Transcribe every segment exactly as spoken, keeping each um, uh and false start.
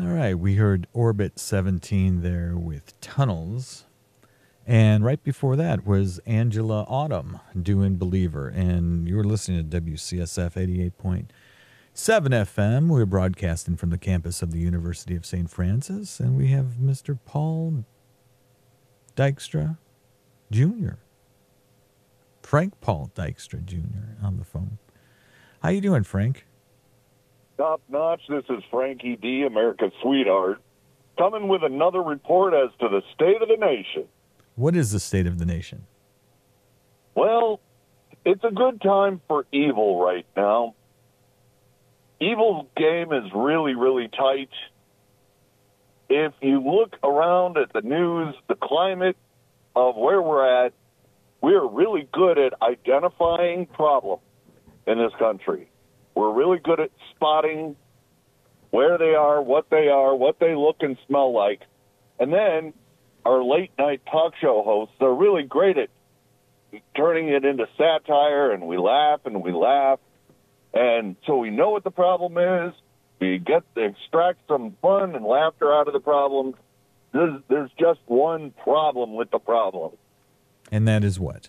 All right, we heard Orbit seventeen there with Tunnels. And right before that was Angela Autumn doing Believer. And you were listening to W C S F eighty-eight point seven F M. We're broadcasting from the campus of the University of Saint Francis. And we have Mister Paul Dykstra Junior Frank Paul Dykstra Junior on the phone. How you doing, Frank? Top notch. This is Frankie D, America's sweetheart, coming with another report as to the state of the nation. What is the state of the nation? Well, it's a good time for evil right now. Evil's game is really, really tight. If you look around at the news, the climate of where we're at, we're really good at identifying problems in this country. We're really good at spotting where they are, what they are, what they look and smell like. And then our late-night talk show hosts are really great at turning it into satire, and we laugh and we laugh. And so we know what the problem is. We get to extract some fun and laughter out of the problem. There's, there's just one problem with the problem. And that is what?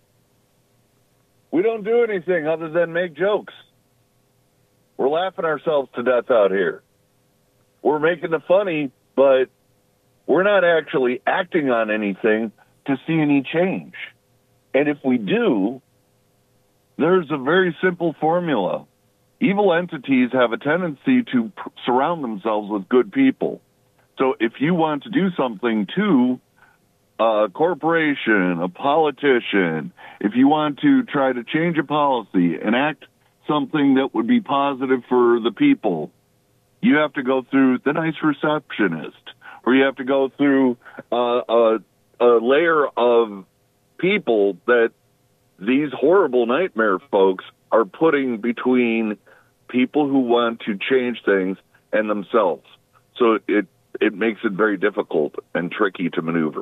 We don't do anything other than make jokes. We're laughing ourselves to death out here. We're making the funny, but we're not actually acting on anything to see any change. And if we do, there's a very simple formula. Evil entities have a tendency to pr- surround themselves with good people. So if you want to do something to a corporation, a politician, if you want to try to change a policy, enact something that would be positive for the people, you have to go through the nice receptionist, or you have to go through uh, a, a layer of people that these horrible nightmare folks are putting between people who want to change things and themselves. So it it makes it very difficult and tricky to maneuver.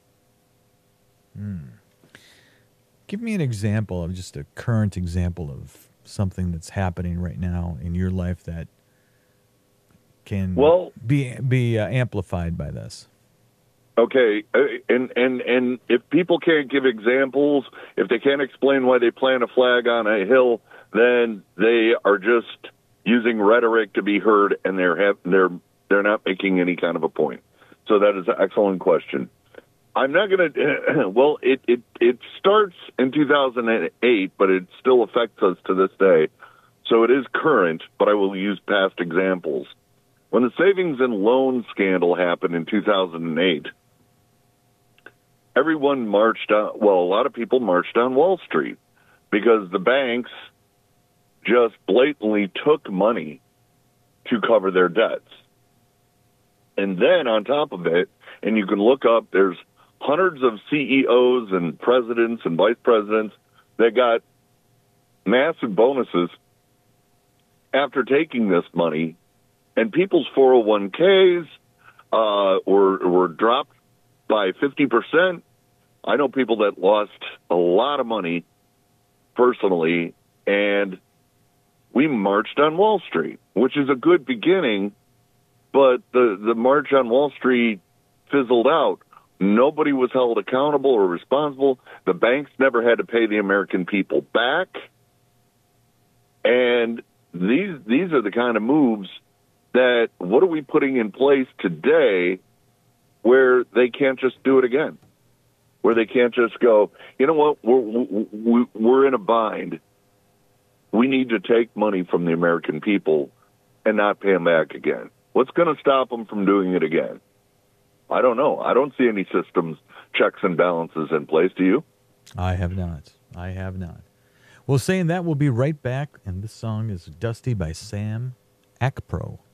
Hmm. Give me an example of just a current example of something that's happening right now in your life that can well, be be uh, amplified by this. Okay, and, and, and if people can't give examples, if they can't explain why they plant a flag on a hill, then they are just using rhetoric to be heard, and they're have, they're they're not making any kind of a point. So that is an excellent question. I'm not going to, well, it, it, it starts in two thousand eight, but it still affects us to this day. So it is current, but I will use past examples. When the savings and loan scandal happened in two thousand eight, everyone marched on, well, a lot of people marched on Wall Street because the banks just blatantly took money to cover their debts. And then on top of it, and you can look up, there's hundreds of C E Os and presidents and vice presidents that got massive bonuses after taking this money, and people's four oh one k's uh, were, were dropped by fifty percent. I know people that lost a lot of money personally, and we marched on Wall Street, which is a good beginning, but the, the march on Wall Street fizzled out. Nobody was held accountable or responsible. The banks never had to pay the American people back. And these these are the kind of moves that, what are we putting in place today where they can't just do it again? Where they can't just go, you know what, we're, we're in a bind. We need to take money from the American people and not pay them back again. What's going to stop them from doing it again? I don't know. I don't see any systems, checks and balances in place. Do you? I have not. I have not. Well, saying that, we'll be right back, and this song is Dusty by Sam Akpro.